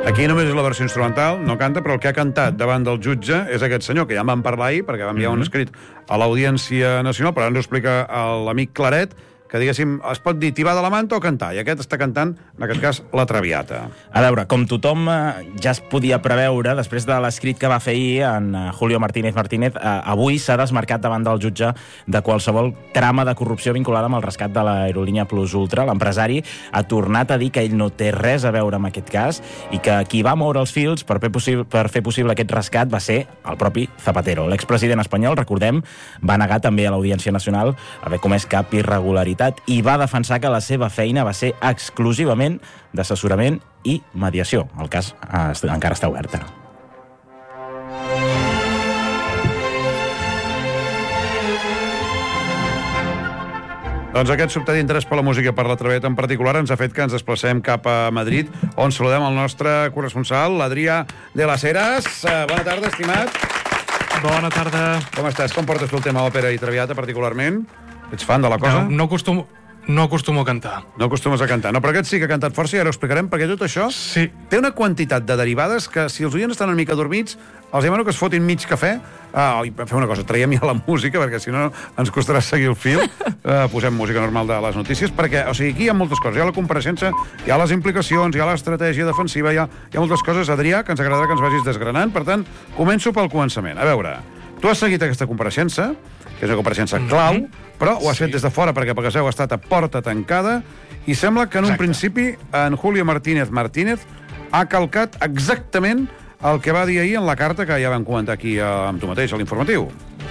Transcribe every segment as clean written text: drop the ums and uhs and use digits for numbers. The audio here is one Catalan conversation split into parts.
Aquí només és la versió instrumental, no canta, però el que ha cantat davant del jutge és aquest senyor, que ja en vam parlar ahir, perquè va enviar un escrit a l'Audiència Nacional, però ara ens ho explica l'amic Claret, que, diguéssim, es pot dir tibar de la manta o cantar, i aquest està cantant, en aquest cas, la Traviata. A veure, com tothom ja es podia preveure, després de l'escrit que va fer ahir en Julio Martínez, avui s'ha desmarcat davant del jutge de qualsevol trama de corrupció vinculada amb el rescat de l'aerolínia Plus Ultra. L'empresari ha tornat a dir que ell no té res a veure amb aquest cas i que qui va moure els fils per fer possible aquest rescat va ser el propi Zapatero. L'expresident espanyol, recordem, va negar també a l'Audiència Nacional haver comès cap irregularitat i va defensar que la seva feina va ser exclusivament d'assessorament i mediació. El cas encara està obert. Doncs aquest sobtat interès per la música, per la Traviata en particular, ens ha fet que ens desplacem cap a Madrid, on saludem el nostre corresponsal, l'Adrià de las Heras. Bona tarda, estimat. Bona tarda. Com estàs? Com portes tu el tema òpera i Traviata, particularment? Ets fan de la cosa? No acostumo a cantar. No acostumes a cantar. No, però aquest sí que ha cantat força i ara ho explicarem, perquè tot això té una quantitat de derivades que, si els oients estan una mica dormits, els demano que es fotin mig cafè. I fer una cosa, traiem ja la música, perquè si no ens costarà seguir el fil. Posem música normal de les notícies, perquè, o sigui, aquí hi ha moltes coses. Hi ha la compareixença, hi ha les implicacions, hi ha l'estratègia defensiva, hi ha moltes coses, Adrià, que ens agradarà que ens vagis desgranant. Per tant, començo pel començament. A veure, tu has seguit aquesta compareixença, que és una compareixença clau, però ho has fet des de fora perquè heu estat a porta tancada, i sembla que en un principi en Julio Martínez ha calcat exactament el que va dir ahir en la carta que ja vam comentar aquí amb tu mateix, a l'informatiu.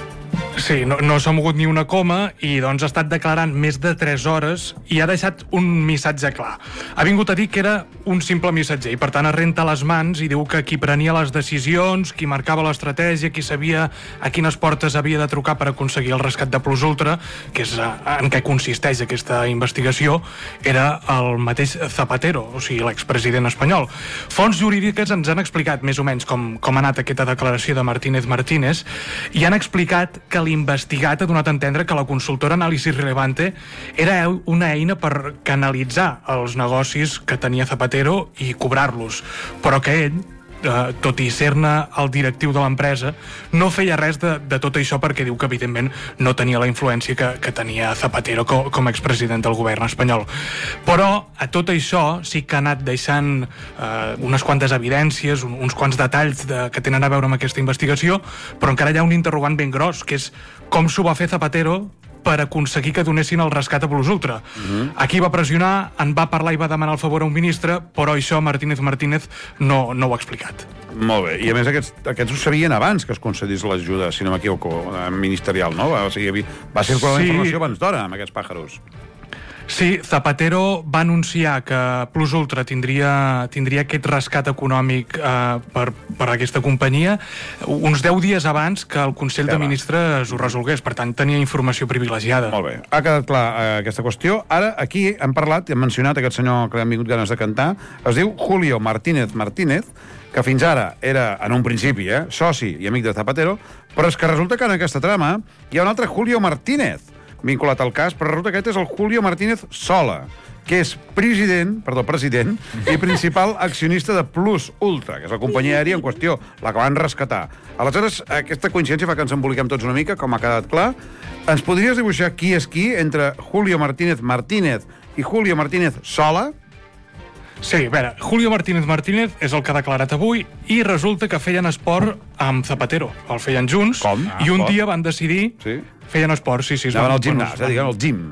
Sí, no s'ha mogut ni una coma i doncs ha estat declarant més de 3 hores i ha deixat un missatge clar. Ha vingut a dir que era un simple missatger i per tant es renta les mans i diu que qui prenia les decisions, qui marcava l'estratègia, qui sabia a quines portes havia de trucar per aconseguir el rescat de Plus Ultra, que és en què consisteix aquesta investigació, era el mateix Zapatero, o sigui, l'expresident espanyol. Fonts jurídiques ens han explicat més o menys com ha anat aquesta declaració de Martínez i han explicat que l'investigat ha donat a entendre que la consultora Análisis Relevante era una eina per canalitzar els negocis que tenia Zapatero i cobrar-los, però que ell, tot i ser-ne el directiu de l'empresa, no feia res de tot això perquè diu que, evidentment, no tenia la influència que tenia Zapatero com a expresident del govern espanyol. Però a tot això sí que ha anat deixant unes quantes evidències, uns quants detalls que tenen a veure amb aquesta investigació, però encara hi ha un interrogant ben gros, que és com s'ho va fer Zapatero per aconseguir que donessin el rescat a Plus Ultra. Aquí va pressionar, en va parlar i va demanar el favor a un ministre, però això Martínez no ho ha explicat. Molt bé, i a més aquests ho sabien abans que es concedís l'ajuda, si no m'equivoco, ministerial, no? O sigui, va circular la informació abans d'hora amb aquests pàjaros. Sí, Zapatero va anunciar que Plus Ultra tindria aquest rescat econòmic per aquesta companyia uns 10 dies abans que el Consell de Ministres ho resolgués. Per tant, tenia informació privilegiada. Molt bé. Ha quedat clar aquesta qüestió. Ara, aquí hem parlat, hem mencionat aquest senyor que han vingut ganes de cantar. Es diu Julio Martínez, que fins ara era, en un principi, soci i amic de Zapatero, però és que resulta que en aquesta trama hi ha un altre Julio Martínez vinculat al cas, però resulta que aquest és el Julio Martínez Sola, que és president i principal accionista de Plus Ultra, que és la companyia aèria en qüestió, la que van rescatar. Aleshores, aquesta coincidència fa que ens emboliquem tots una mica, com ha quedat clar. Ens podries dibuixar qui és qui entre Julio Martínez i Julio Martínez Sola? Sí, a veure, Julio Martínez és el que ha declarat avui i resulta que feien esport amb Zapatero. El feien junts. Com? I un dia van decidir... Sí. Feien esport, sí. Anaven al gimnàs, diguem, al gym.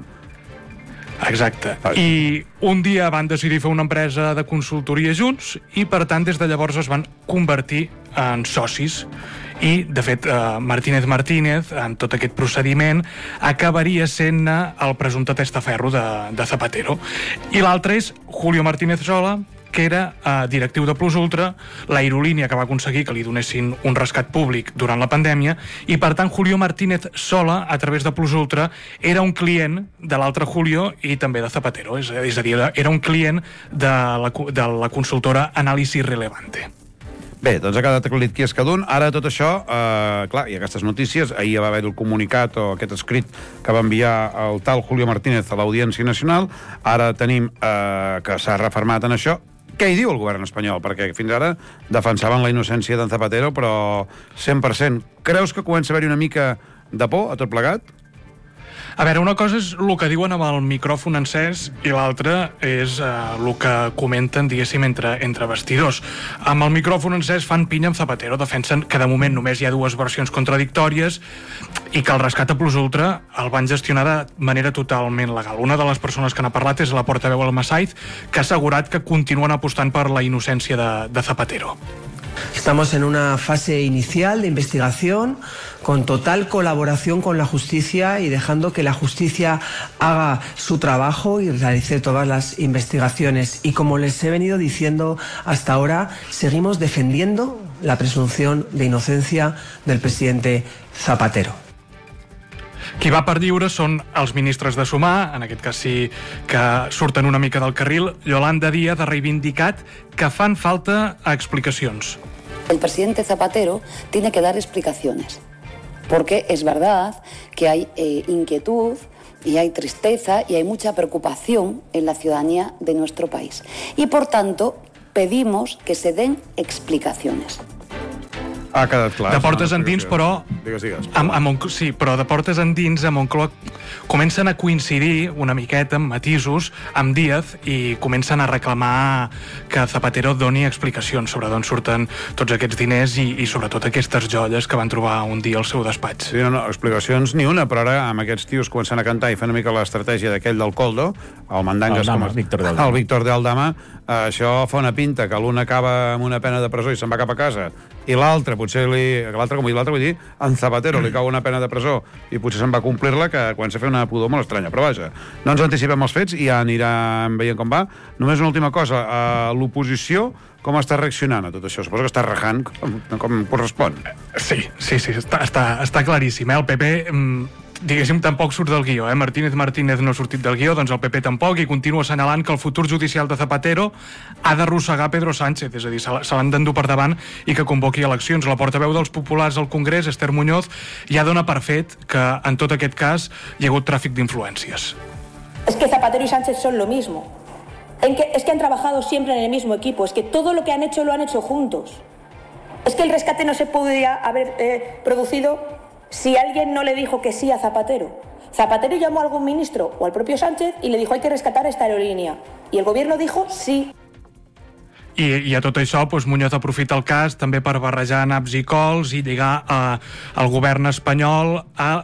Exacte. I un dia van decidir fer una empresa de consultoria junts i, per tant, des de llavors es van convertir en socis. I, de fet, Martínez, en tot aquest procediment, acabaria sent el presumpte testaferro de Zapatero. I l'altre és Julio Martínez Sola, que era directiu de Plus Ultra, l'aerolínia que va aconseguir que li donessin un rescat públic durant la pandèmia, i per tant Julio Martínez Sola, a través de Plus Ultra, era un client de l'altre Julio i també de Zapatero, és a dir, era un client de la consultora Análisis Relevante. Bé, doncs ha quedat aclarit qui és cada un. Ara tot això, clar, i aquestes notícies, ahir va haver el comunicat o aquest escrit que va enviar el tal Julio Martínez a l'Audiència Nacional, ara tenim que s'ha refermat en això. Què hi diu el govern espanyol? Perquè fins ara defensaven la innocència d'en Zapatero, però 100%. Creus que comença a haver-hi una mica de por a tot plegat? A veure, una cosa és el que diuen amb el micròfon encès i l'altra és el que comenten, diguéssim, entre vestidors. Amb el micròfon encès fan pinya amb Zapatero, defensen que de moment només hi ha dues versions contradictòries i que el rescat a plus ultra el van gestionar de manera totalment legal. Una de les persones que n'ha parlat és la portaveu Almasaiz, que ha assegurat que continuen apostant per la innocència de Zapatero. Estamos en una fase inicial de investigación con total colaboración con la justicia y dejando que la justicia haga su trabajo y realice todas las investigaciones. Y como les he venido diciendo hasta ahora, seguimos defendiendo la presunción de inocencia del presidente Zapatero. Qui va per lliure són els ministres de Sumar, en aquest cas sí que surten una mica del carril. Yolanda Díaz ha reivindicat que fan falta explicacions. El presidente Zapatero tiene que dar explicaciones, porque es verdad que hay inquietud y hay tristeza y hay mucha preocupación en la ciudadanía de nuestro país. Y por tanto, pedimos que se den explicaciones. Ha quedat clar. De portes endins, però... Digues. Sí, però de portes endins a Moncloa comencen a coincidir una miqueta amb matisos amb Díaz i comencen a reclamar que Zapatero doni explicacions sobre d'on surten tots aquests diners i sobretot aquestes joies que van trobar un dia al seu despatx. Sí, no, explicacions ni una, però ara amb aquests tios comencen a cantar i fan una mica l'estratègia d'aquell del Coldo, el Mandangas, el Víctor de Aldama, això fa una pinta que l'un acaba amb una pena de presó i se'n va cap a casa i l'altre, potser vull dir, en Zapatero li cau una pena de presó i potser se'n va complir-la, que comença a fer una pudor molt estranya. Però vaja, no ens anticipem els fets i ja anirem veient com va. Només una última cosa, l'oposició com està reaccionant a tot això? Suposo que està rajant com correspon. Sí, està claríssim. El PP, diguéssim, tampoc surt del guió. Martínez no ha sortit del guió, doncs el PP tampoc, i continua assenyalant que el futur judicial de Zapatero ha d'arrossegar Pedro Sánchez, és a dir, se l'han d'endur per davant i que convoqui eleccions. La portaveu dels populars al Congrés, Esther Muñoz, ja dona per fet que en tot aquest cas hi ha hagut tràfic d'influències. Es que Zapatero y Sánchez son lo mismo. Es que han trabajado siempre en el mismo equipo. Es que todo lo que han hecho lo han hecho juntos. Es que el rescate no se podría haber producido si alguien no le dijo que sí a Zapatero. Zapatero llamó a algún ministro o al propio Sánchez y le dijo hay que rescatar esta aerolínea. Y el gobierno dijo sí. I a tot això, doncs, Muñoz aprofita el cas també per barrejar naps i cols i lligar el govern espanyol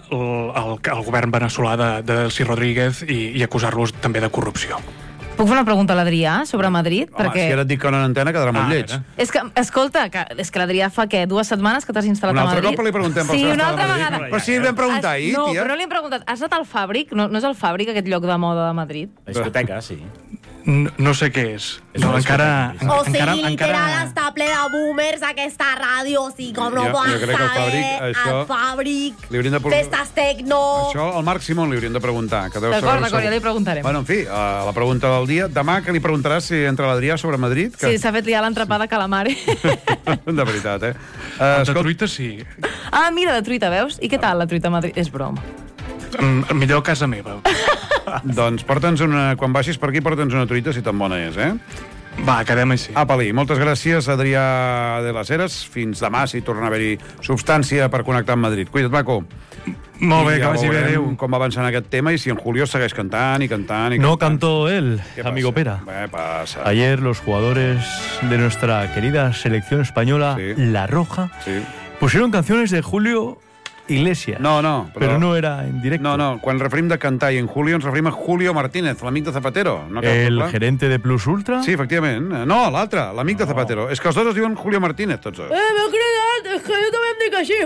al govern veneçolà de Delcy Rodríguez i acusar-los també de corrupció. Puc fer una pregunta a l'Adrià sobre Madrid? Home, perquè... si ara et dic que una antena quedarà molt lleig. És que, escolta, és que l'Adrià fa, què, 2 setmanes que t'has instal·lat a Madrid? Un altre cop li preguntem per una altra vegada. Però sí, li vam preguntar ahir, tia. No, però no li hem preguntat. Has anat al Fàbric? No és el Fàbric, aquest lloc de moda de Madrid? La discoteca, sí. No sé què és. No, encara... O sigui, literal, està ple de boomers aquesta ràdio, o sigui, com no poden saber, el Fàbric, festes tecno... Això al Marc Simón li hauríem de preguntar. D'acord, ja li preguntarem. Bueno, en fi, la pregunta del dia. Demà que li preguntaràs si entra l'Adrià sobre Madrid? Sí, s'ha fet ja l'entrepà de calamari. De veritat, eh? De truita, sí. Ah, mira, de truita, veus? I què tal la truita a Madrid? És broma. Millor a casa meva. Doncs quan baixis per aquí, porta'ns una truita, si tan bona és, eh? Va, quedem així. Apa-li, moltes gràcies, Adrià de les Heres. Fins demà, si torna a haver-hi substància per connectar amb Madrid. Cuida't, maco. Molt bé, que vagi bé, adéu. Com va avançant aquest tema i si en Julio segueix cantant i cantant. No cantó él, amigo Pera. Pasa. Ayer los jugadores de nuestra querida selección española, La Roja, pusieron canciones de Julio Iglesias. No. Pero no era en directo. No. Quan referim de cantar i en Julio, ens referim a Julio Martínez, l'amic de Zapatero. No, el gerente de Plus Ultra? Sí, efectivament. No, l'altre, l'amic de Zapatero. És que els dos es diuen Julio Martínez, tots dos. M'ha cridat, és que jo també em dic així.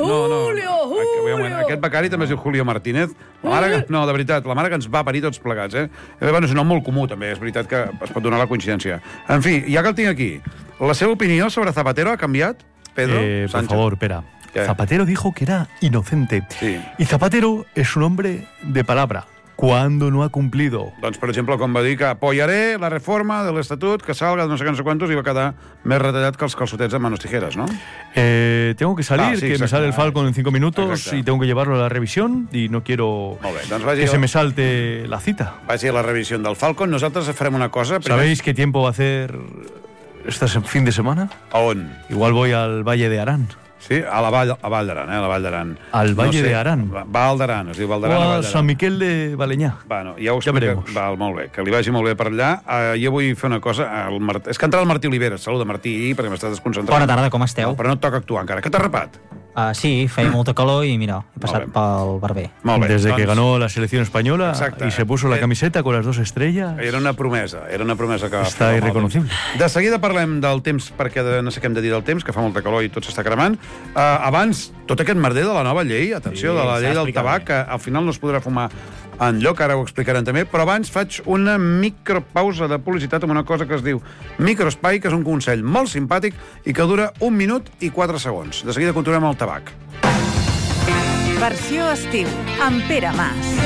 Julio. Aquest becari també es diu Julio Martínez. No, de veritat, la mare que ens va parir tots plegats, eh? Bueno, és un nom molt comú, també. És veritat que es pot donar la coincidència. En fi, ja que el tinc aquí, la seva opinió sobre Zapatero ha canviat, Pedro Sánchez? Por favor, Pera. Zapatero dijo que era inocente. Sí. Y Zapatero es un hombre de palabra. ¿Cuándo no ha cumplido? Doncs, per exemple, com va dir que apoyaré la reforma de l'Estatut, que salga de no sé quantos, i va quedar més retallat que els calçotets de manos tijeras, ¿no? Tengo que salir, que me sale el Falcon en 5 minutos y tengo que llevarlo a la revisión y no quiero que se me salte la cita. Vagi a la revisión del Falcon. Nosaltres farem una cosa. ¿Sabéis qué tiempo va a hacer este fin de semana. ¿A on? Igual voy al Valle de Arán. Sí, a la Vall d'Aran, a la Vall d'Aran. Al Valle de Arán. Val d'Aran, es diu Val d'Aran. O a Sant Miquel de Balenyà. Bueno, ja ho explica. Val, molt bé, que li vagi molt bé per allà. Jo vull fer una cosa. És que ha entrat el Martí Oliveres. Saluda, Martí, perquè m'estàs desconcentrant. Bona tarda, com esteu? Però no et toca actuar encara. Que t'has rapat? Sí, feia molta calor y mira, he pasado pel barber. Desde que ganó la selección española y se puso la camiseta con las 2 estrellas. Era una promesa que va Està fer. irreconocible. De seguida parlem del temps, perquè no sé què hem de dir del temps, que fa molta calor i tot s'està cremant. Abans, tot aquest merder de la nova llei, atenció, de la llei del tabac, que al final no es podrà fumar enlloc, ara ho explicarem també, però abans faig una micropausa de publicitat amb una cosa que es diu Microespai, que és un consell molt simpàtic i que dura 1 minut i 4 segons. De seguida continuem amb el tabac. Versió estiu, amb Pere Mas.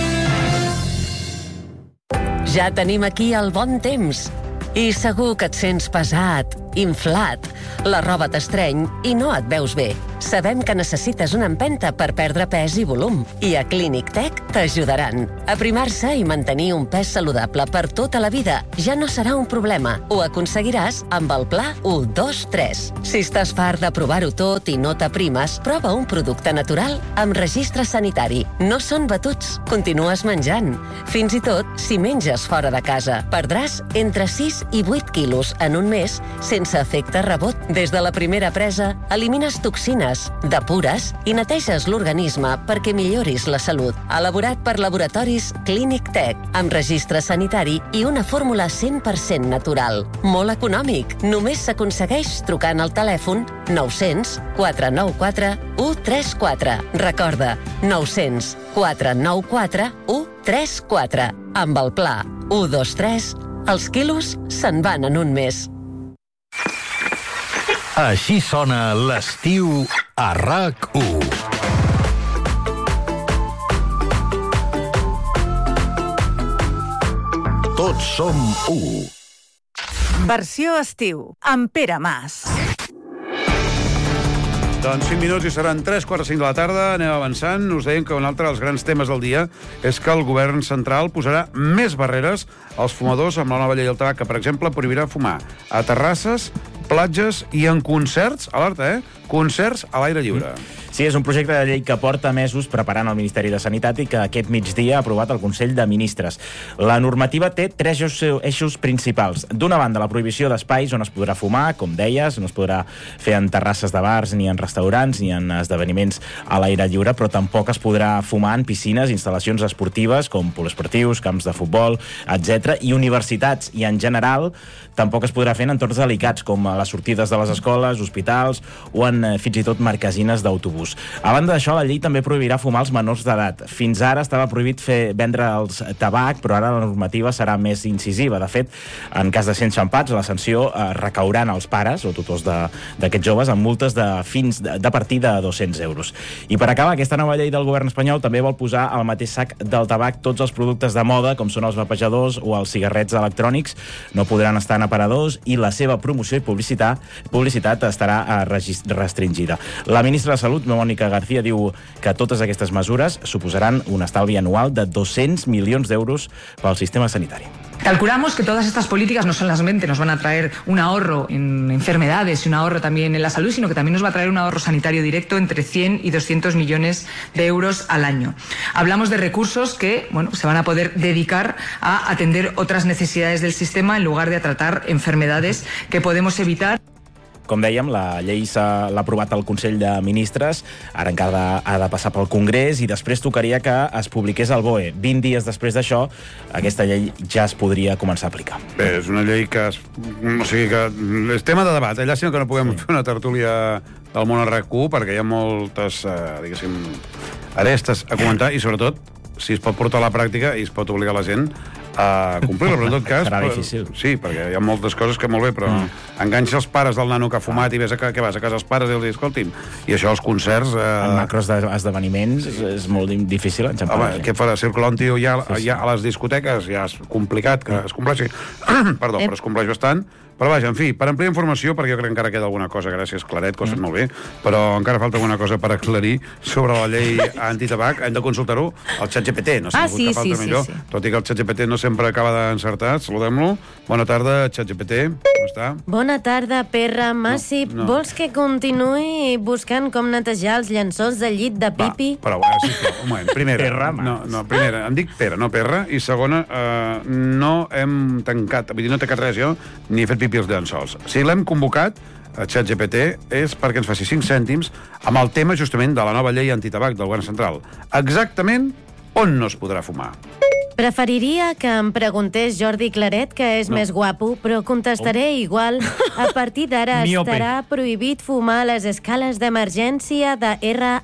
Ja tenim aquí el bon temps. I segur que et sents pesat, inflat. La roba t'estreny i no et veus bé. Sabem que necessites una empenta per perdre pes i volum. I a Clínic Tech t'ajudaran. Aprimar-se i mantenir un pes saludable per tota la vida ja no serà un problema. Ho aconseguiràs amb el pla 1-2-3. Si estàs fart de provar-ho tot i no t'aprimes, prova un producte natural amb registre sanitari. No són batuts. Continues menjant. Fins i tot si menges fora de casa. Perdràs entre 6 i 8 quilos en un mes sense efecte rebot. Des de la primera presa, elimines toxines, depures i neteges l'organisme perquè milloris la salut. Elaborat per laboratoris Clínic Tech, amb registre sanitari i una fórmula 100% natural. Molt econòmic. Només s'aconsegueix trucant al telèfon 900 494 134. Recorda, 900 494 134. Amb el pla 1-2-3, els quilos se'n van en un mes. Així sona l'estiu a RAC1. Tots som 1. Versió estiu, amb Pere Mas. Doncs 5 minuts i seran 3:45 de la tarda. Anem avançant. Us deien que un altre dels grans temes del dia és que el govern central posarà més barreres als fumadors amb la nova llei del tabac, que, per exemple, prohibirà fumar a terrasses, platges i en concerts, alerta, concerts a l'aire lliure. Sí, és un projecte de llei que porta mesos preparant el Ministeri de Sanitat i que aquest migdia ha aprovat el Consell de Ministres. La normativa té 3 eixos principals. D'una banda, la prohibició d'espais on es podrà fumar, com deies, no es podrà fer en terrasses de bars, ni en restaurants, ni en esdeveniments a l'aire lliure, però tampoc es podrà fumar en piscines, instal·lacions esportives, com poliesportius, camps de futbol, etc. i universitats. I, en general, tampoc es podrà fer en entorns delicats, com a les sortides de les escoles, hospitals o en fins i tot marquesines d'autobús. A banda d'això, la llei també prohibirà fumar als menors d'edat. Fins ara estava prohibit vendre els tabac, però ara la normativa serà més incisiva. De fet, en cas de ser enxampats, la sanció recaurà en els pares o tutors d'aquests joves amb multes de partir de 200 euros. I per acabar, aquesta nova llei del govern espanyol també vol posar al mateix sac del tabac tots els productes de moda, com són els vapejadors o els cigarrets electrònics. No podran estar en aparadors i la seva promoció i publicitat estarà restringida. La ministra de Salut, Mónica García, diu que totes aquestes mesures suposaran un estalvi anual de 200 milions d'euros pel sistema sanitari. Calculamos que todas estas políticas no solamente nos van a traer un ahorro en enfermedades y un ahorro también en la salud, sino que también nos va a traer un ahorro sanitario directo entre 100 y 200 millones de euros al año. Hablamos de recursos que, se van a poder dedicar a atender otras necesidades del sistema en lugar de a tratar enfermedades que podemos evitar. Com dèiem, la llei l'ha aprovat el Consell de Ministres, ara encara ha de passar pel Congrés i després tocaria que es publiqués al BOE. 20 dies després d'això, aquesta llei ja es podria començar a aplicar. Bé, és una llei que... O sigui que és tema de debat. Llàstima que no puguem fer una tertúlia del món a RAC1 perquè hi ha moltes, diguéssim, arestes a comentar i, sobretot, si es pot portar a la pràctica i es pot obligar la gent a complir-la, però en tot cas... Serà difícil. Sí, perquè hi ha moltes coses que molt bé, però enganxa els pares del nano que ha fumat i ves que vas a casa dels pares i els dius, escolti'm, i això als concerts... En macros d'esdeveniments és molt difícil enxampar. Home, què farà? Circular un tio ja a les discoteques ja és complicat que es compleixi. Perdó, però es compleix bastant. Però vaja, en fi, per ampliar informació, perquè jo crec que encara queda alguna cosa, gràcies, Claret, que ho has fet molt bé, però encara falta alguna cosa per aclarir sobre la llei antitabac. Hem de consultar-ho al ChatGPT, no sé que falta millor. Tot i que el ChatGPT no sempre acaba d'encertar. Saludem-lo. Bona tarda, ChatGPT. Com està? Bona tarda, Perra. Massi, vols que continuï buscant com netejar els llençols de llit de pipi? Va, però sisplau, un moment. Primera, primera, em dic Pere, no Perra, i segona, no hem tancat, vull dir, no he tacat res jo, ni he fet pipi els llençols. Si l'hem convocat, a ChatGPT, és perquè ens faci 5 cèntims amb el tema, justament, de la nova llei antitabac del govern central. Exactament on no es podrà fumar. Preferiria que em preguntés Jordi Claret, que és més guapo, però contestaré igual. A partir d'ara estarà prohibit fumar a les escales d'emergència de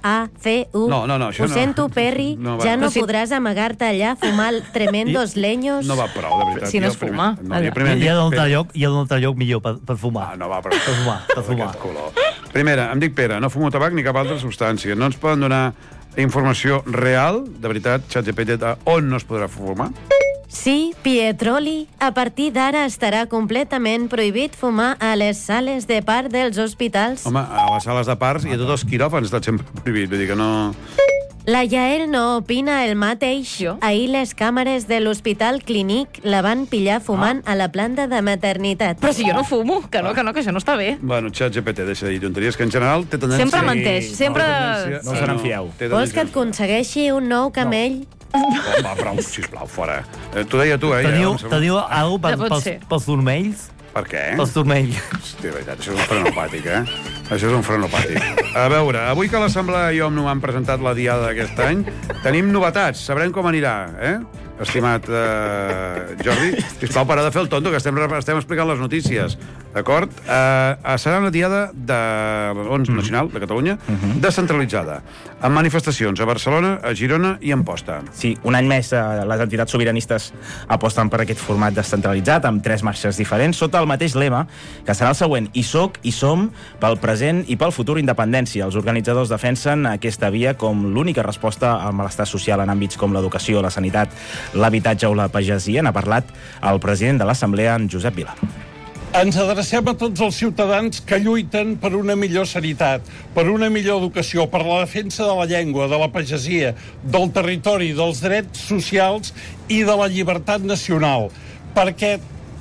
RACU. No, això Ho sento, Perry, ja no podràs amagar-te allà a fumar tremendos leños. No va prou, de veritat. Si no es fuma. Hi ha un altre lloc millor per fumar. No va prou. Per fumar. Primera, em dic Pere, no fumo tabac ni cap altra substància. No ens poden donar informació real, de veritat, ChatGPT, on no es podrà fumar? Sí, Pietroli, a partir d'ara estarà completament prohibit fumar a les sales de part dels hospitals. Home, a les sales de parts i a tots els quiròfans està sempre prohibit, vull dir que no... La Yael no opina el mateix. Ahir les càmeres de l'Hospital Clínic la van pillar fumant a la planta de maternitat. Però si jo no fumo, que no, que això no està bé. Bueno, ChatGPT, deixa de dir tonteries, que en general té tendència... Sempre menteix, sempre... No se n'enfieu. Vols que et aconsegueixi un nou camell? Va, prou, sisplau, fora. T'ho deia tu, Teniu alguna cosa pels turmells? Per què? Pels turmells. Hòstia, veritat, això és un frenopàtic, Això és un frenopàtic. A veure, avui que l'Assemblea i Òmnium han presentat la diada d'aquest any, tenim novetats, sabrem com anirà, estimat Jordi. Sisplau, para de fer el tonto, que estem explicant les notícies, d'acord? Serà una diada de l'ONS Nacional de Catalunya, descentralitzada, amb manifestacions a Barcelona, a Girona i a Amposta. Sí, un any més les entitats sobiranistes aposten per aquest format descentralitzat, amb 3 marxes diferents, sota el mateix lema, que serà el següent: hi soc, hi som, pel present i pel futur independència. Els organitzadors defensen aquesta via com l'única resposta al malestar social en àmbits com l'educació, la sanitat, l'habitatge o la pagesia. N'ha parlat el president de l'Assemblea, en Josep Vila. Ens adrecem a tots els ciutadans que lluiten per una millor sanitat, per una millor educació, per la defensa de la llengua, de la pagesia, del territori, dels drets socials i de la llibertat nacional. Perquè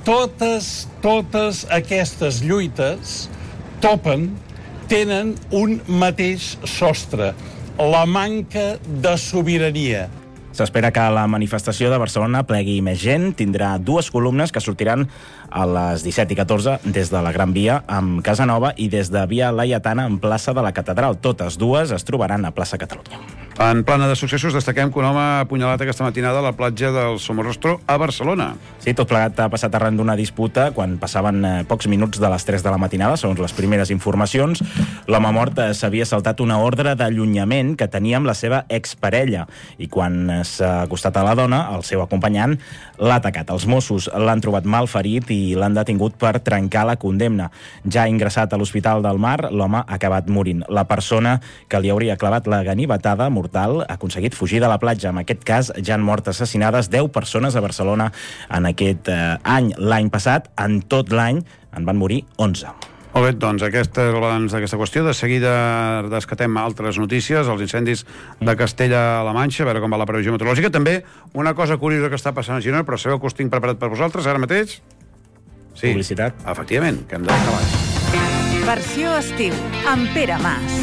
totes aquestes lluites tenen un mateix sostre: la manca de sobirania. S'espera que la manifestació de Barcelona plegui més gent. Tindrà 2 columnes que sortiran a les 17 i 14 des de la Gran Via amb Casanova i des de Via Laietana en plaça de la Catedral. Totes dues es trobaran a plaça Catalunya. En plana de successos destaquem que un home ha apunyalat aquesta matinada a la platja del Somorrostro a Barcelona. Sí, tot plegat ha passat arran d'una disputa quan passaven pocs minuts de les 3 de la matinada, segons les primeres informacions. L'home mort s'havia saltat una ordre d'allunyament que tenia amb la seva exparella i quan s'ha acostat a la dona, el seu acompanyant l'ha atacat. Els Mossos l'han trobat malferit i l'han detingut per trencar la condemna. Ja ingressat a l'Hospital del Mar, l'home ha acabat morint. La persona que li hauria clavat la ganivetada mortal ha aconseguit fugir de la platja. En aquest cas ja han mort assassinades 10 persones a Barcelona en aquest any. L'any passat, en tot l'any, en van morir 11. Molt bé, doncs aquesta és l'abans d'aquesta qüestió. De seguida descatem altres notícies, els incendis de Castella-La Manxa, a veure com va la previsió meteorològica. També una cosa curiosa que està passant a Girona, però sabeu que us tinc preparat per vosaltres ara mateix? Sí. Publicitat. Efectivament, que hem de deixar abans. Versió estiu, amb Pere Mas.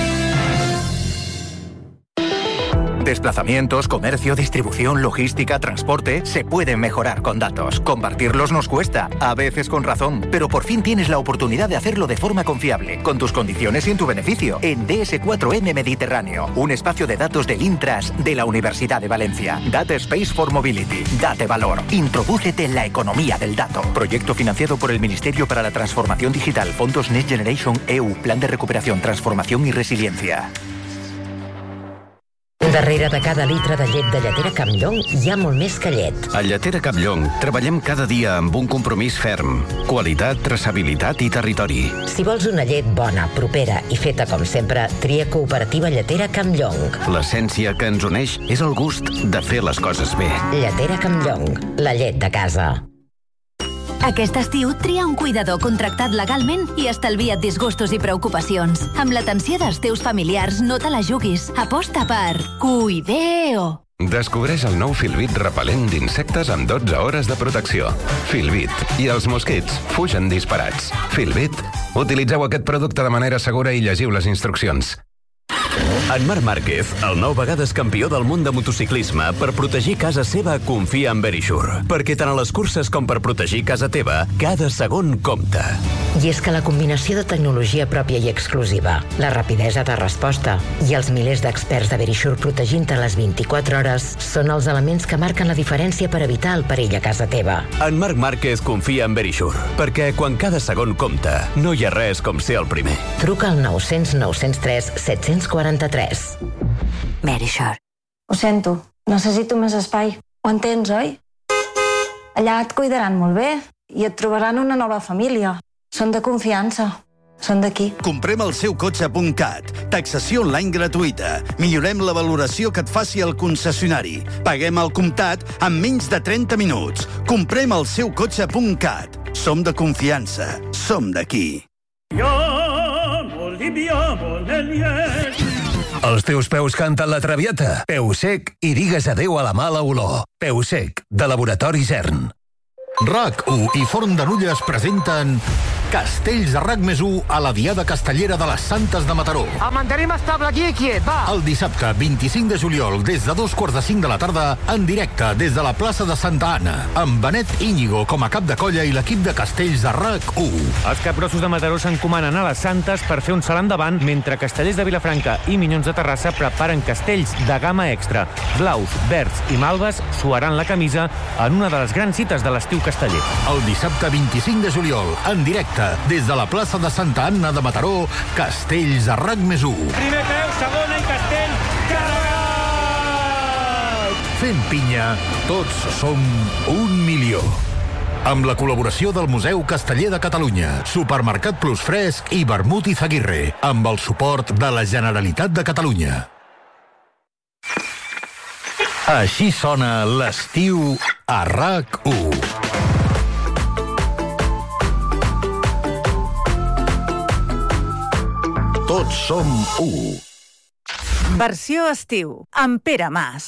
Desplazamientos, comercio, distribución, logística, transporte, se pueden mejorar con datos. Compartirlos nos cuesta, a veces con razón, pero por fin tienes la oportunidad de hacerlo de forma confiable, con tus condiciones y en tu beneficio, en DS4M Mediterráneo, un espacio de datos del Intras de la Universidad de Valencia. Data Space for Mobility. Date valor. Introdúcete en la economía del dato. Proyecto financiado por el Ministerio para la Transformación Digital, Fondos Next Generation EU, Plan de Recuperación, Transformación y Resiliencia. Darrere de cada litre de llet de lletera Campllong hi ha molt més que llet. A Lletera Campllong treballem cada dia amb un compromís ferm. Qualitat, traçabilitat i territori. Si vols una llet bona, propera i feta com sempre, tria Cooperativa Lletera Campllong. L'essència que ens uneix és el gust de fer les coses bé. Lletera Campllong, la llet de casa. Aquest estiu tria un cuidador contractat legalment i estalvia't disgustos i preocupacions. Amb l'atenció dels teus familiars no te la juguis. Aposta per Cuideo. Descobreix el nou Filbit repel·lent d'insectes amb 12 hores de protecció. Filbit. I els mosquits fugen disparats. Filbit. Utilitzeu aquest producte de manera segura i llegiu les instruccions. En Marc Márquez, el 9 vegades campió del món de motociclisme, per protegir casa seva confia en Verisure. Perquè tant a les curses com per protegir casa teva, cada segon compta. I és que la combinació de tecnologia pròpia i exclusiva, la rapidesa de resposta i els milers d'experts de Verisure protegint-te les 24 hores són els elements que marquen la diferència per evitar el perill a casa teva. En Marc Márquez confia en Verisure, perquè quan cada segon compta, no hi ha res com ser el primer. Truca al 900 903 743. Verisure. Ho sento, necessito més espai. Ho entens, oi? Allà et cuidaran molt bé i et trobaran una nova família. Són de confiança. Són d'aquí. Comprem el seu cotxe.cat. Taxació online gratuïta. Millorem la valoració que et faci el concessionari. Paguem al comptat en menys de 30 minuts. Comprem el seu cotxe.cat. Som de confiança. Som d'aquí. Els teus peus canten la traviata. Peu sec i digues adeu a la mala olor. Peu sec, de Laboratori Zern. RAC1 i Forn de Nulles presenten Castells de RAC+1 a la Diada Castellera de les Santes de Mataró. El mantenim estable aquí, quiet, va! El dissabte 25 de juliol, des de 2:45 de la tarda, en directe des de la plaça de Santa Anna, amb Benet Íñigo com a cap de colla i l'equip de Castells de RAC1. Els capgrossos de Mataró s'encomanen a les Santes per fer un salt endavant, mentre Castellers de Vilafranca i Minyons de Terrassa preparen castells de gamma extra. Blaus, verds i malves suaran la camisa en una de les grans cites de l'estiu casteller. El dissabte 25 de juliol, en directe, des de la plaça de Santa Anna de Mataró, Castells de RAC+1. Primer peu, segona i castell, carregat! Fent pinya, tots som 1 milió. Amb la col·laboració del Museu Casteller de Catalunya, Supermercat Plus Fresc i Vermut i Zaguirre, amb el suport de la Generalitat de Catalunya. Així sona l'estiu a RAC1. Tots som 1. Versió estiu, amb Pere Mas.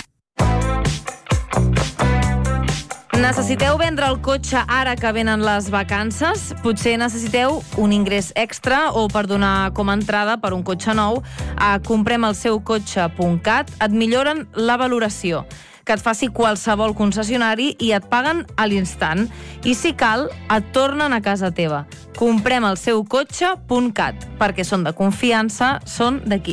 Necessiteu vendre el cotxe ara que venen les vacances? Potser necessiteu un ingrés extra o per donar com a entrada per un cotxe nou a compremelseukotxe.cat et milloren la valoració, que et faci qualsevol concessionari i et paguen a l'instant. I si cal, et tornen a casa teva. Compremelseukotxe.cat, perquè són de confiança, són d'aquí.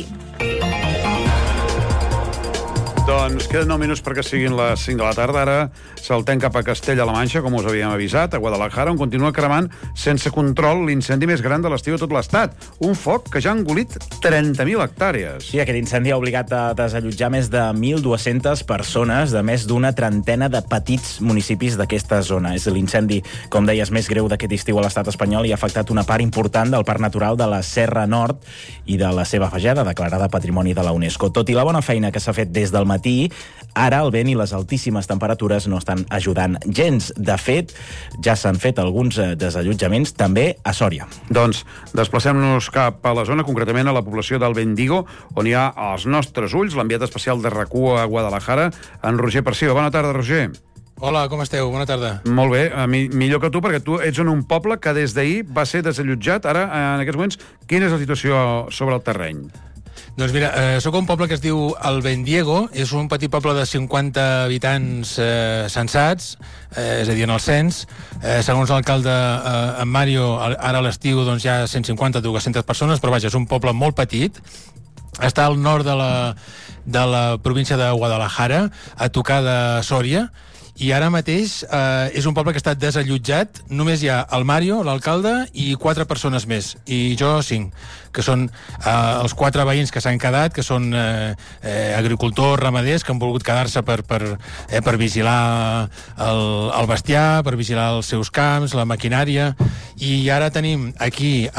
Doncs queden 9 minuts perquè siguin les 5 de la tarda. Ara saltem cap a Castella-La Manxa, com us havíem avisat, a Guadalajara, on continua cremant sense control l'incendi més gran de l'estiu a tot l'estat. Un foc que ja ha engolit 30.000 hectàrees. Sí, aquest incendi ha obligat a desallotjar més de 1.200 persones de més d'una trentena de petits municipis d'aquesta zona. És l'incendi, com deies, més greu d'aquest estiu a l'estat espanyol i ha afectat una part important del Parc Natural de la Serra Nord i de la seva afegeda, declarada Patrimoni de la UNESCO. Tot i la bona feina que s'ha fet des del matí, ara el vent i les altíssimes temperatures no estan ajudant gens. De fet, ja s'han fet alguns desallotjaments també a Sòria. Doncs desplacem-nos cap a la zona, concretament a la població del Bendigo, on hi ha als nostres ulls l'enviat especial de RAC1 a Guadalajara, en Roger Perciba. Bona tarda, Roger. Hola, com esteu? Bona tarda. Molt bé, millor que tu, perquè tu ets en un poble que des d'ahir va ser desallotjat. Ara, en aquests moments, quina és la situació sobre el terreny? Doncs mira, sóc un poble que es diu el Bendiego, és un petit poble de 50 habitants censats, és a dir, en el cens. Segons l'alcalde, en Mario, ara a l'estiu doncs, hi ha 150-200 persones, però vaja, és un poble molt petit. Està al nord de la província de Guadalajara, a tocar de Sòria, i ara mateix és un poble que està desallotjat. Només hi ha el Mario, l'alcalde, i 4 persones més, i jo 5, que són els 4 veïns que s'han quedat, que són agricultors, ramaders, que han volgut quedar-se per vigilar el bestiar, per vigilar els seus camps, la maquinària, i ara tenim aquí,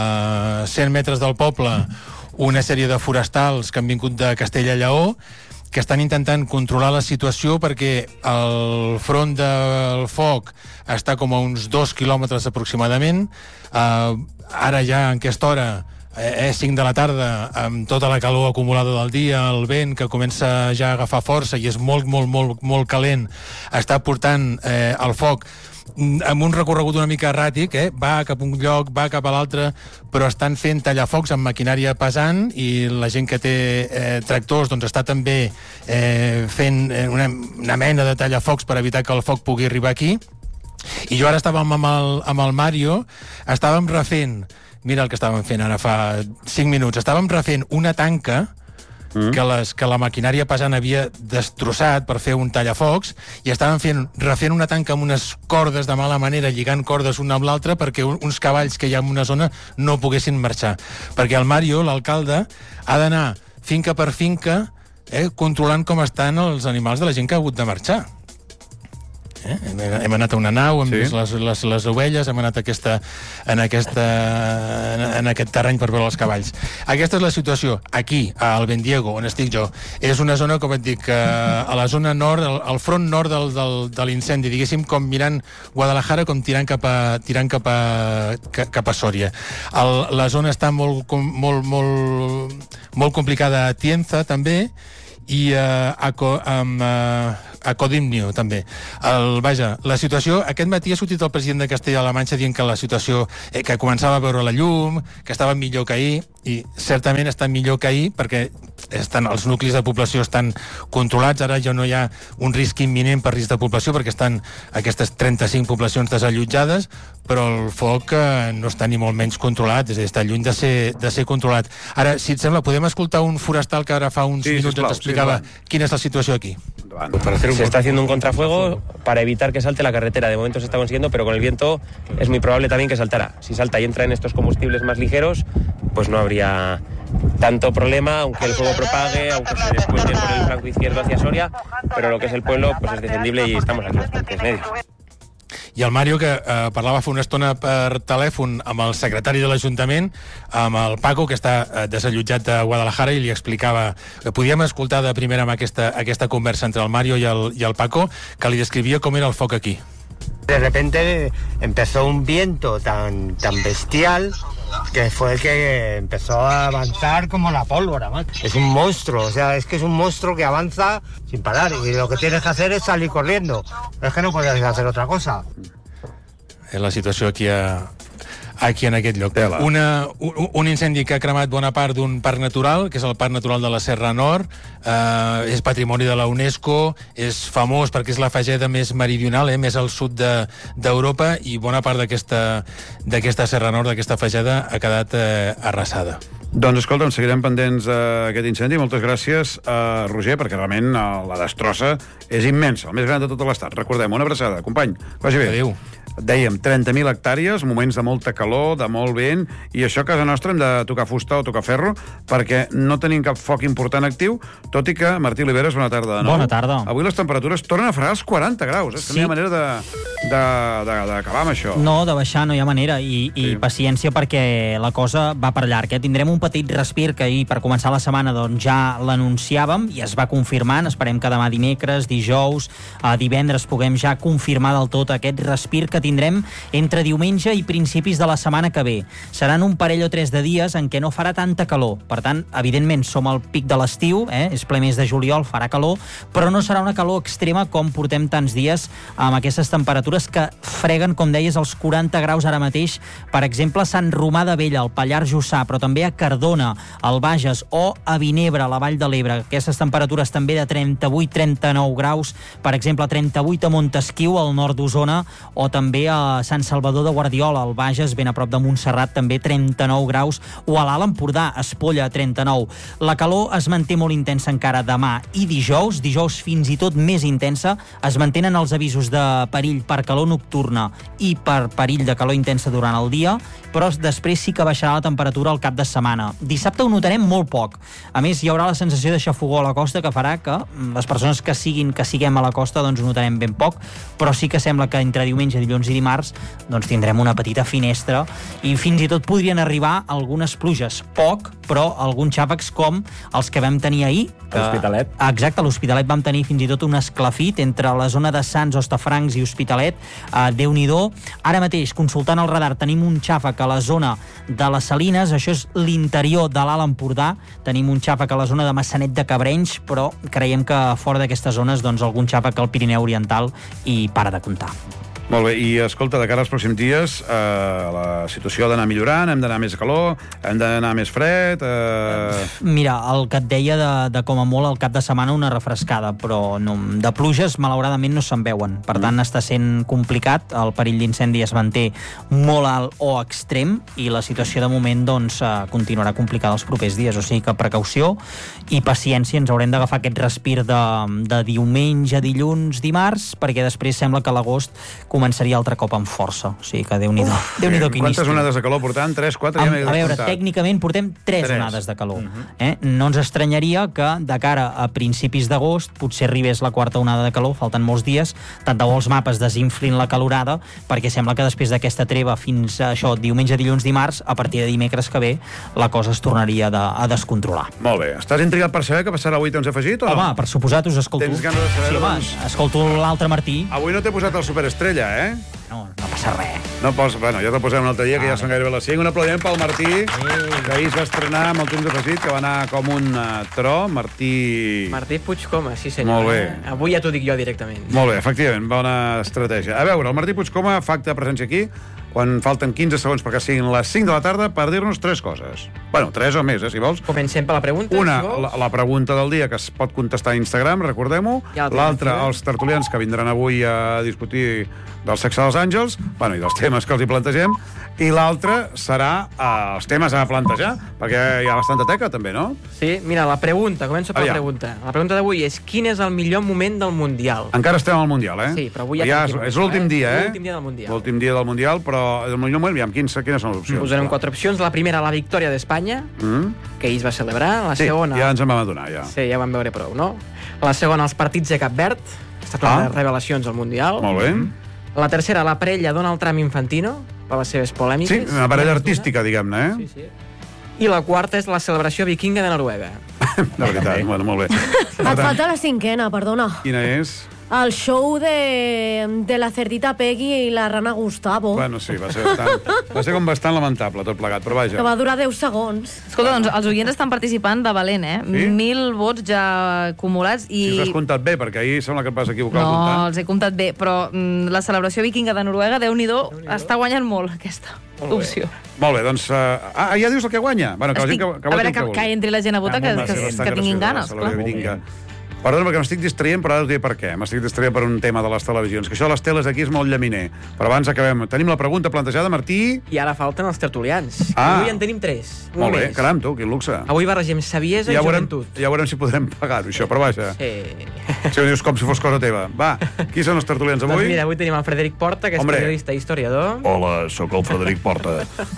a 100 metres del poble, una sèrie de forestals que han vingut de Castella-Lleó, que estan intentant controlar la situació perquè el front del foc està com a uns 2 quilòmetres aproximadament. Ara ja, en aquesta hora, és 5 de la tarda, amb tota la calor acumulada del dia, el vent que comença ja a agafar força i és molt, molt, molt, molt calent, està portant el foc amb un recorregut una mica erràtic, va cap a un lloc, va cap a l'altre, però estan fent tallafocs amb maquinària pesant i la gent que té tractors doncs està també fent una mena de tallafocs per evitar que el foc pugui arribar aquí. I jo ara estàvem amb el Mario, estàvem refent, mira el que estàvem fent ara fa 5 minuts, estàvem refent una tanca que la maquinària pesant havia destrossat per fer un tallafocs i estaven refent una tanca amb unes cordes de mala manera, lligant cordes una amb l'altra perquè uns cavalls que hi ha en una zona no poguessin marxar. Perquè el Mario, l'alcalde, ha d'anar finca per finca controlant com estan els animals de la gent que ha hagut de marxar. Hem anat a una nau, hem vist les ovelles, hem anat en aquest terreny per veure els cavalls. Aquesta és la situació aquí, al Bendiego, on estic jo. És una zona, com et dic, a la zona nord, al front nord de l'incendi, diguéssim, com mirant Guadalajara, com tirant cap a Sòria. La zona està molt complicada a Tienza, també, i a Codimnio també. Vaja, la situació, aquest matí ha sortit el president de Castella-La Manxa dient que la situació, que començava a veure la llum, que estava millor que ahir, i certament està millor que ahir perquè els nuclis de població estan controlats, ara ja no hi ha un risc imminent per risc de població perquè estan aquestes 35 poblacions desallotjades, però el foc no està ni molt menys controlat, és a dir, està lluny de ser controlat. Ara, si et sembla, podem escoltar un forestal que ara fa uns minuts ens explicava quina és la situació aquí. Se está haciendo un contrafuego para evitar que salte la carretera. De momento se está consiguiendo, pero con el viento es muy probable también que saltara. Si salta y entra en estos combustibles más ligeros, pues no habría tanto problema, aunque el fuego propague, aunque se descuente por el flanco izquierdo hacia Soria, pero lo que es el pueblo pues es defendible y estamos aquí los frentes medios. I el Mario, que parlava fa una estona per telèfon amb el secretari de l'Ajuntament, amb el Paco, que està desallotjat de Guadalajara, i li explicava... Podíem escoltar de primera mà aquesta conversa entre el Mario i el Paco, que li descrivia com era el foc aquí. De repente empezó un viento tan bestial que fue el que empezó a avanzar como la pólvora, man. Es un monstruo, o sea, es que es un monstruo que avanza sin parar y lo que tienes que hacer es salir corriendo. Es que no puedes hacer otra cosa. És la situació aquí en aquest lloc. Un incendi que ha cremat bona part d'un parc natural, que és el Parc Natural de la Serra Nord, és patrimoni de la UNESCO, és famós perquè és la fageda més meridional, més al sud d'Europa, i bona part d'aquesta Serra Nord, d'aquesta fageda, ha quedat arrasada. Doncs escolta, seguirem pendents d'aquest incendi. Moltes gràcies, Roger, perquè realment la destrossa és immensa, el més gran de tot l'estat. Recordem, una abraçada. Company, vagi bé. Adéu. Dèiem, 30.000 hectàrees, moments de molta calor, de molt vent, i això a casa nostra hem de tocar fusta o tocar ferro, perquè no tenim cap foc important actiu, tot i que, Martí Oliveres, bona tarda de nou. Bona tarda. Avui les temperatures tornen a fregar els 40 graus. És que no hi ha manera d'acabar amb això. No, de baixar no hi ha manera, i paciència perquè la cosa va per llarg. Tindrem un petit respir que ahir, per començar la setmana, doncs ja l'anunciàvem i es va confirmant. Esperem que demà dimecres, dijous, divendres puguem ja confirmar del tot aquest respir que tindrem entre diumenge i principis de la setmana que ve. Seran un parell o 3 de dies en què no farà tanta calor. Per tant, evidentment, som al pic de l'estiu, és ple mes de juliol, farà calor, però no serà una calor extrema com portem tants dies amb aquestes temperatures que freguen, com deies, els 40 graus ara mateix. Per exemple, a Sant Romà de Vella, al Pallars Jussà, però també a Cardona, al Bages, o a Vinebre, a la Vall de l'Ebre. Aquestes temperatures també de 38-39 graus, per exemple, 38 a Montesquiu, al nord d'Osona, o també a Sant Salvador de Guardiola, al Bages, ben a prop de Montserrat, també 39 graus, o a l'Alt Empordà, Espolla, 39. La calor es manté molt intensa encara demà i dijous fins i tot més intensa. Es mantenen els avisos de perill per calor nocturna i per perill de calor intensa durant el dia, però després sí que baixarà la temperatura al cap de setmana. Dissabte ho notarem molt poc. A més, hi haurà la sensació de xafogor a la costa que farà que les persones que siguem a la costa doncs ho notarem ben poc, però sí que sembla que entre diumenge, dilluns dilluns i dimarts doncs tindrem una petita finestra i fins i tot podrien arribar algunes pluges. Poc, però alguns xàfecs com els que vam tenir ahir. L'Hospitalet. Exacte, a l'Hospitalet vam tenir fins i tot un esclafit entre la zona de Sants, Hostafrancs i Hospitalet. Déu-n'hi-do. Ara mateix, consultant el radar, tenim un xàfec a la zona de les Salines, això és l'interior de l'Alt Empordà. Tenim un xàfec a la zona de Massanet de Cabrenys, però creiem que fora d'aquestes zones doncs algun xàfec al Pirineu Oriental i para de comptar. Molt bé, i escolta, de cara als pròxims dies, la situació ha d'anar millorant, hem d'anar més calor, hem d'anar més fred... Mira, el que et deia de com a molt el cap de setmana una refrescada, però no, de pluges malauradament no se'n veuen. Per tant, està sent complicat, el perill d'incendi es manté molt alt o extrem i la situació de moment doncs, continuarà complicada els propers dies, o sigui que precaució i paciència, ens haurem d'agafar aquest respir de diumenge, dilluns, dimarts, perquè després sembla que l'agost començaria altre cop amb força. O sigui que Déu-n'hi-do. Déu-n'hi-do que Quantes onades de calor portant? 3, 4? A veure, tècnicament portem 3 onades de calor. No ens estranyaria que de cara a principis d'agost potser arribés la quarta onada de calor, falten molts dies, tant de bo els mapes desinflin la calorada, perquè sembla que després d'aquesta treva fins a això, diumenge, dilluns, dimarts, a partir de dimecres que ve, la cosa es tornaria a descontrolar. Molt bé. Estàs intrigat per saber què passarà avui, t'has afegit o no? Home, per suposat us escolto. Tens ganes de saber-ho? Sí, home, escolto l'altre Martí. Avui no t'he posat el superestrella, No passa res. No pots, bueno, ja te'l posem un altre dia, que ja són gairebé les 5. Un aplaudiment pel Martí, que ahir es va estrenar amb el temps afegit, que va anar com un tro. Martí Puigcoma, sí senyor. Molt bé. Avui ja t'ho dic jo directament. Molt bé, efectivament, bona estratègia. A veure, el Martí Puigcoma fa acte de presència aquí, quan falten 15 segons perquè siguin les 5 de la tarda, per dir-nos 3 coses. Bueno, 3 o més, si vols. Comencem per la pregunta, Una, si vols. la pregunta del dia, que es pot contestar a Instagram, recordem-ho. L'altra, els tertulians que vindran avui a discutir del sexe dels àngels, bueno, i dels temes que els hi plantegem. I l'altra serà els temes a plantejar, perquè hi ha bastanta teca, també, no? Sí, mira, la pregunta, començo per la pregunta. La pregunta d'avui és, quin és el millor moment del Mundial? Encara estem al Mundial, Sí, però avui ja és l'últim dia, L'últim dia del Mundial. L'últim dia del Mundial, però el millor moment, quines són les opcions? Posarem 4 opcions. La primera, la victòria d'Espanya, que ahir es va celebrar. La segona... ja ens en vam adonar, ja. Sí, ja vam veure prou, no? La segona, els partits de Cap Verd. Ha estat una de les revelacions al Mundial. Molt bé. La tercera, la parella Donald Trump-Infantino, per les seves polèmiques. Sí, una parella artística, diguem-ne, Sí, sí. I la quarta és la celebració vikinga de Noruega. De veritat, bueno, molt bé. Et falta la cinquena, perdona. Quina és? El show de la cerdita Peggy i la rana Gustavo. Bueno, sí, va ser com bastant lamentable tot plegat, però vaja. Que va durar 10 segons. Escolta, doncs els oients estan participant de valent, Sí? 1.000 vots ja acumulats i... Si has comptat bé, perquè ahir sembla que et vas equivocar al No, comptar. els he comptat bé, però la celebració vikinga de Noruega, Déu-n'hi-do, està guanyant molt, aquesta opció. Molt bé, doncs... ja dius el que guanya? Bueno, que la gent que A veure, que entri la gent a votar, que tinguin ganes, clar. Perdona, perquè m'estic distraient, però ara us diré per què. M'estic distraient per un tema de les televisions, que això de les teles aquí és molt llaminer. Però abans acabem. Tenim la pregunta plantejada, Martí. I ara falten els tertulians. Avui en tenim 3. Molt bé, caram, tu, quin luxe. Avui barregem saviesa i joventut. Ja veurem si podrem pagar-ho, això, però vaja. Sí. Si ho dius com si fos cosa teva. Va, qui són els tertulians avui? Doncs mira, avui tenim el Frederic Porta, que és periodista i historiador. Hola, sóc el Frederic Porta.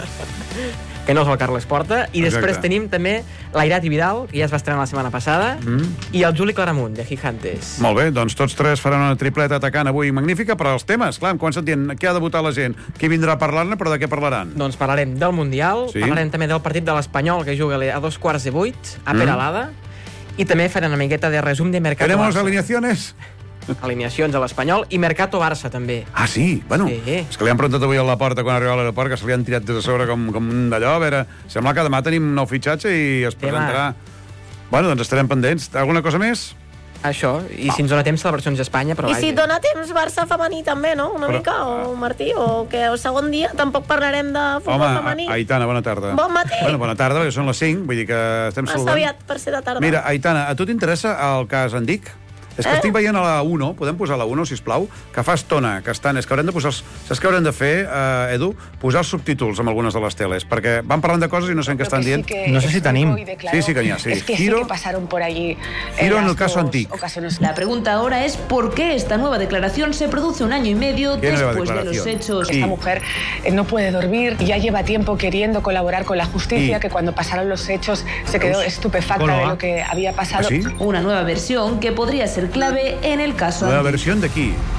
Que no és el Carles Porta. I després Exacte. tenim també l'Airati Vidal, que ja es va estrenar la setmana passada, i el Juli Claramunt, de Gigantes. Molt bé, doncs tots tres faran una tripleta atacant avui magnífica, però els temes, clar, quan s'entén què ha de votar la gent, qui vindrà a parlar-ne, però de què parlaran? Doncs parlarem del Mundial, Sí. parlarem també del partit de l'Espanyol, que juga a 2:15 a Peralada, i també farem una miqueta de resum de Mercato ¿Tenemos Barça. alineaciones? Alineacions a l'Espanyol i Mercato Barça, també. Ah, sí? Bueno, Sí. és que li han preguntat avui a la porta quan arribava a l'aeroport, que se li han tirat des de sobre com un d'allò. A veure, sembla que demà tenim un nou fitxatge i es presentarà... Bueno, doncs estarem pendents. Alguna cosa més? Això, i si ens dona temps celebracions d'Espanya, però I si dona temps Barça femení també, no? Una mica, o Martí, o que el segon dia tampoc parlarem de futbol femení. Aitana, bona tarda. Bon matí. Bueno, bona tarda, perquè són les 5, vull dir que estem Massa saludant. aviat per ser de tarda. Mira, Aitana, a tu t'interessa el cas Andic? És que estic veient a la 1, podem posar la 1, sisplau, que fa estona que estan... És que haurem de posar... Saps què haurem de fer, Edu? Posar els subtítols amb algunes de les teles, perquè van parlant de coses i no sé què estan dient. No sé si tenim. Sí que n'hi ha, sí. Es que Giro, sí que pasaron por allí. Giro en el caso Antic. La pregunta ahora es ¿por qué esta nueva declaración se produce un año y medio ¿Qué nueva después de los declaración? hechos? Esta mujer no puede dormir y ya lleva tiempo queriendo colaborar con la justicia, Sí. que cuando pasaron los hechos se quedó estupefacta de lo que había pasado. ¿Ah, sí? Una nueva versión que podría ser clave en el caso La Andic. versión de qui?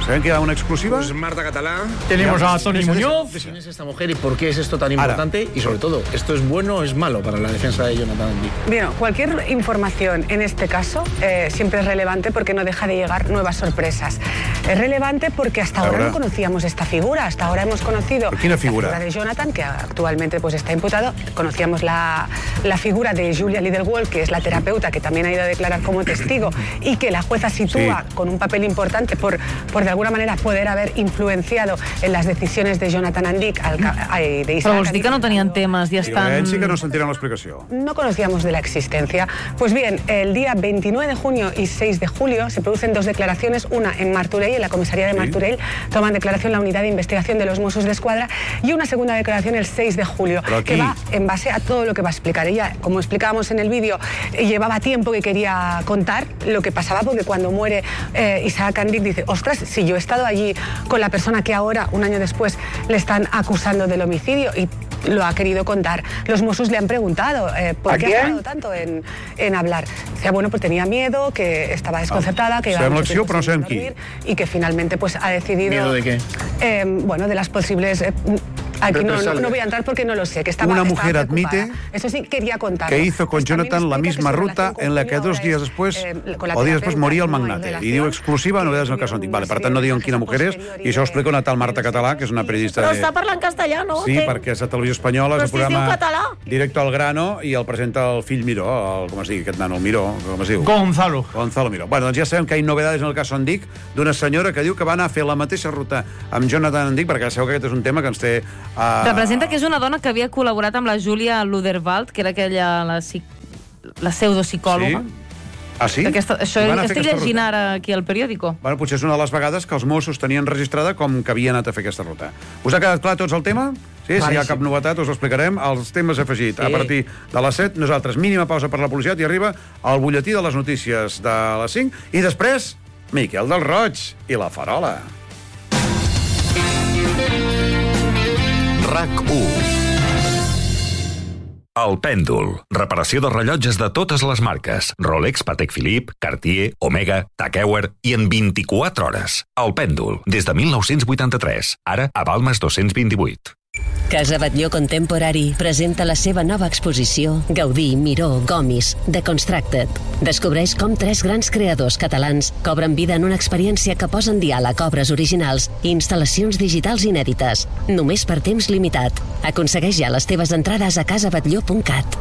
¿Saben que hay una exclusiva? Pues Marta Catalá. Tenemos a Toni Muñoz. ¿Quién es esta mujer y por qué es esto tan importante? Y sobre todo, ¿esto es bueno o es malo para la defensa de Jonathan Andy? Bien, cualquier información en este caso siempre es relevante porque no deja de llegar nuevas sorpresas. Es relevante porque hasta ahora no conocíamos esta figura. Hasta ahora hemos conocido la figura de Jonathan, que actualmente pues, está imputado. Conocíamos la figura de Julia Liddell-Wall, que es la terapeuta que también ha ido a declarar como testigo y que la jueza sitúa con un papel importante por de alguna manera poder haber influenciado en las decisiones de Jonathan Andic de Isaac. Però vols dir que no tenien temes i estan... Sí que no sentirán l'explicació. No conocíamos de la existencia. Pues bien, el día 29 de junio y 6 de julio se producen dos declaraciones, una en Martorell, en la comisaría de Martorell, toman declaración la unidad de investigación de los Mossos d'Esquadra, y una segunda declaración el 6 de julio, que va en base a todo lo que va a explicar. Ella, como explicábamos en el vídeo, llevaba tiempo que quería contar lo que pasaba, porque cuando muere Isaac Andic dice, ostras, si yo he estado allí con la persona que ahora, un año después, le están acusando del homicidio, y lo ha querido contar. Los Mossos le han preguntado por qué ha tardado tanto en hablar. Decía, bueno, pues tenía miedo, que estaba desconcertada, que iba a dormir, y que finalmente pues ha decidido... ¿Miedo de qué? Bueno, de las posibles... Aquí no voy a entrar porque no lo sé. Que estaba, una mujer admite eso sí, quería contar que hizo con Jonathan la misma ruta en la que 2 días después moria el magnate. I diu exclusiva, novedades en el cas Andic. Vale, per tant, no diuen quina mujer és, i això ho explica una tal Marta Català, que és una periodista... Però està parlant castellà, no? Sí, perquè és a Televisió Espanyola, és el programa català. Directo al grano, i el presenta el fill Miró, com es digui aquest nano, el Miró, com es diu? Gonzalo Miró. Bueno, doncs ja sabem que hi ha novedades en el cas Andic d'una senyora que diu que va anar a fer la mateixa ruta amb Jonathan Andic, perquè sabeu que aquest és un tema que ens té... Representa que és una dona que havia col·laborat amb la Julia Luderwald, que era aquella, la pseudopsicòloga. Sí? Ah, sí? Això estic llegint ara aquí al periòdico. Bueno, potser és una de les vegades que els Mossos tenien registrada com que havia anat a fer aquesta ruta. Us ha quedat clar tots el tema? Sí, si hi ha cap novetat us ho explicarem. Els temes afegit a partir de les 7. Nosaltres, mínima pausa per la publicitat i arriba el butlletí de les notícies de les 5. I després, Miquel del Roig i la Farola. RAC1. El Pèndol. Reparació de rellotges de totes les marques. Rolex, Patek Philippe, Cartier, Omega, Tag Heuer i en 24 hores. El Pèndol, des de 1983. Ara a Balmes 228. Casa Batlló Contemporary presenta la seva nova exposició Gaudí, Miró, Gomis, Deconstructed. Descobreix com 3 grans creadors catalans cobren vida en una experiència que posa en diàleg obres originals i instal·lacions digitals inèdites. Només per temps limitat. Aconsegueix ja les teves entrades a casabatlló.cat.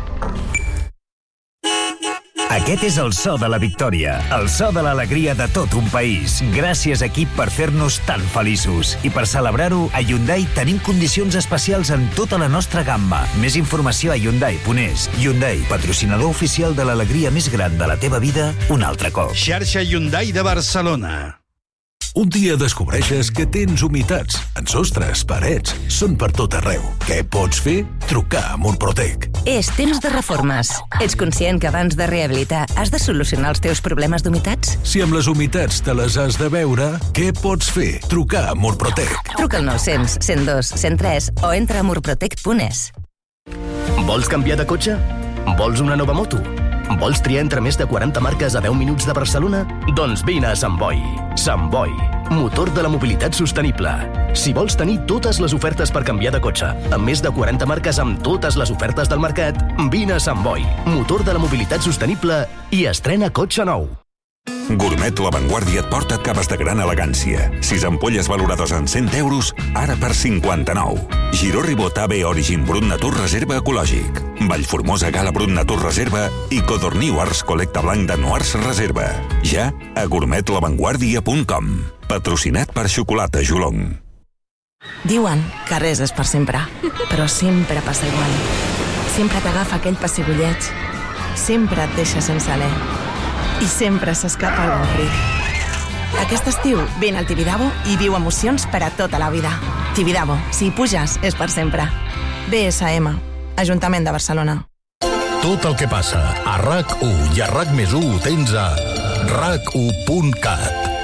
Aquest és el so de la victòria, el so de l'alegria de tot un país. Gràcies, equip, per fer-nos tan feliços. I per celebrar-ho, a Hyundai tenim condicions especials en tota la nostra gamma. Més informació a Hyundai.es. Hyundai, patrocinador oficial de l'alegria més gran de la teva vida, un altre cop. Xarxa Hyundai de Barcelona. Un dia descobreixes que tens humitats en sostres, parets, són per tot arreu. Què pots fer? Trucar a Murprotec. És temps de reformes. Ets conscient que abans de rehabilitar has de solucionar els teus problemes d'humitats? Si amb les humitats te les has de veure, què pots fer? Trucar a Murprotec. Truca al 900 102 103 o entra a murprotec.es. Vols canviar de cotxe? Vols una nova moto? Vols triar entre més de 40 marques a 10 minuts de Barcelona? Doncs vine a Sant Boi. Sant Boi, motor de la mobilitat sostenible. Si vols tenir totes les ofertes per canviar de cotxe, amb més de 40 marques amb totes les ofertes del mercat, vine a Sant Boi, motor de la mobilitat sostenible, i estrena cotxe nou. Gourmet La Vanguardia et porta caves de gran elegància. 6 ampolles valorades en 100 euros, ara per 59. Giró Ribot AB Origin Brut Natur Reserva Ecològic. Vallformosa Gala Brut Natur Reserva i Codorniu Ars Col·lecta Blanc de Noars Reserva. Ja a gourmetlavanguardia.com. Patrocinat per Xocolata Jolong. Diuen que res és per sempre, però sempre passa igual. Sempre t'agafa aquell pessigolleig. Sempre et deixa sense alè. I sempre s'escapa el Borric. Aquest estiu vine al Tibidabo i viu emocions per a tota la vida. Tibidabo, si hi puges, és per sempre. BSM, Ajuntament de Barcelona. Tot el que passa a RAC1 i a RAC+1 ho tens a RAC1.cat.